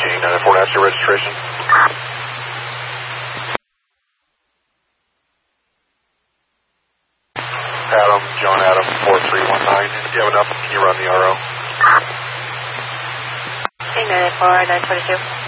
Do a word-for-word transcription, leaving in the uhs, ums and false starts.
J nine four, that's your registration. Adam, John Adam, four three one nine. If you have enough, can you run the R O? J nine four, nine forty-two.